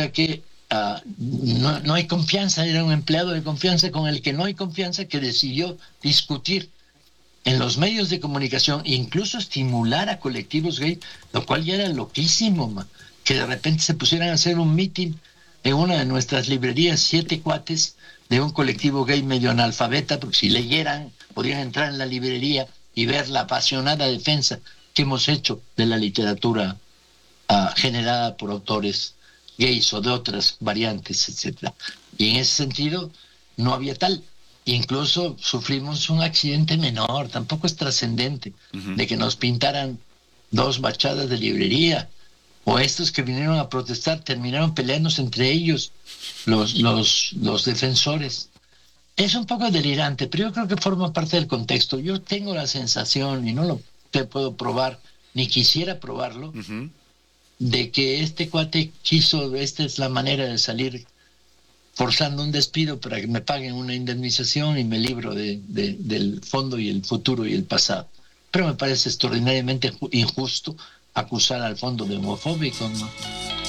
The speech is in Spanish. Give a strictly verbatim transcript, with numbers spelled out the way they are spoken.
sea que uh, no, no hay confianza, era un empleado de confianza con el que no hay confianza, que decidió discutir en los medios de comunicación, incluso estimular a colectivos gay, lo cual ya era loquísimo, man, que de repente se pusieran a hacer un meeting en una de nuestras librerías, siete cuates de un colectivo gay medio analfabeta, porque si leyeran, podrían entrar en la librería y ver la apasionada defensa que hemos hecho de la literatura uh, generada por autores gays o de otras variantes, etcétera. Y en ese sentido, no había tal. Incluso sufrimos un accidente menor, tampoco es trascendente, uh-huh. de que nos pintaran dos bachadas de librería, o estos que vinieron a protestar terminaron peleándose entre ellos, los, los, los defensores. Es un poco delirante, pero yo creo que forma parte del contexto. Yo tengo la sensación, y no lo te puedo probar, ni quisiera probarlo, uh-huh. de que este cuate quiso, esta es la manera de salir forzando un despido para que me paguen una indemnización y me libro de, de, del fondo y el futuro y el pasado. Pero me parece extraordinariamente injusto acusar al fondo de homofóbico, ¿no?